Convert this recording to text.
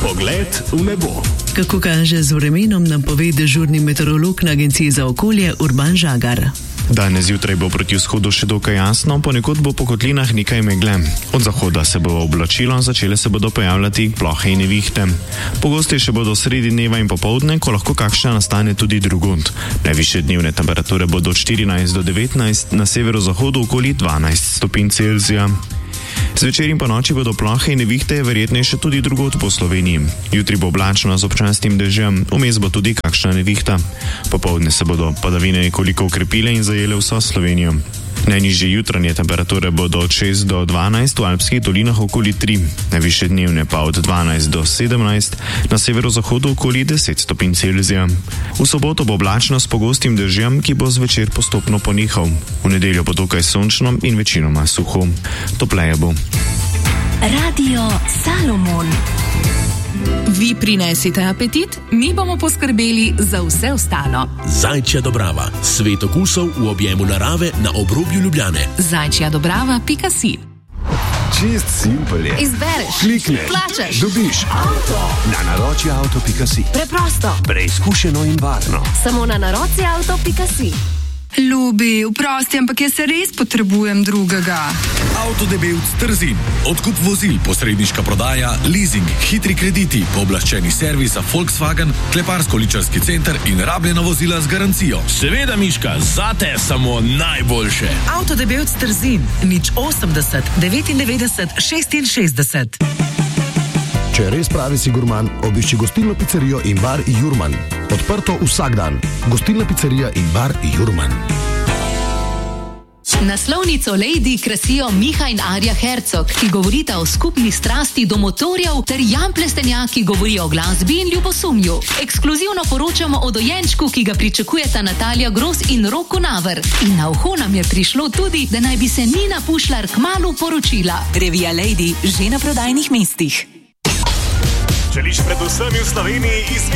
Pogled v nebo. Kako kaže z vremenom, nam pove dežurni meteorolog na Agenciji za okolje Urban Žagar. Danes zjutraj bo proti vzhodu še dokaj jasno, ponekod bo po kotlinah nekaj megle. Od zahoda se bo oblačilo, začele se bodo pojavljati plohe in nevihte. Pogostejše bodo sredi dneva in popoldne, ko lahko kakšna nastane tudi drugod. Najvišje dnevne temperature bodo od 14 do 19, na severozahodu okoli 12 stopinj Celzija. Zvečer in po noči bodo plohe in nevihte verjetnejše tudi drugod po Sloveniji. Jutri bo oblačno z občasnim dežjem, vmes bo tudi kakšna nevihta. Popoldne se bodo padavine nekoliko okrepile in zajele vso Slovenijo. Najnižje jutranje temperature bodo od 6 do 12, v alpskih dolinah okoli 3, najvišje dnevne pa od 12 do 17, na severozahodu okoli 10 stopinj Celzija. V soboto bo oblačno s pogostim dežjem, ki bo zvečer postopno ponehal. V nedeljo bo dokaj sončno in večinoma suho. Topleje bo. Radio Salomon. Vi prinesite apetit, mi bomo poskrbeli za vse ostalo. Zajčja Dobrava. Svet okusov v objemu narave na obrobju Ljubljane. zajčjadobrava.si. Čist simpel je. Izbereš, Klikneš, plačaš, dobiš avto na naročiauto.si. preprosto, Preizkušeno in varno. samo na naročiauto.si. Ljubi, vprosti, ampak jaz se res potrebujem drugega. Avtodebevc Trzin. Odkup vozil, posredniška prodaja, leasing, hitri krediti, pooblaščeni servis za Volkswagen, kleparsko-ličarski center in rabljena vozila z garancijo. Seveda, Miška, zate samo najboljše. Avtodebevc Trzin, 080 99 66. Če res pravi si gurman, obišči gostilno pizzerijo in bar Jurman. Odprto vsak dan. Gostilna pizzerija in bar Jurman. Naslovnico Lady krasijo Miha in Arja Hercog, ki govorita o skupni strasti do motorjev, ter Jan Plestenjak, ki govori o glasbi in ljubosumju. Ekskluzivno poročamo o dojenčku, ki ga pričakujeta Natalija Gros in Roko Naver. In na uho nam je prišlo tudi, da naj bi se Nina Pušlar kmalu poročila. Revija Lady že na prodajnih mestih. Želiš predvsem v Sloveniji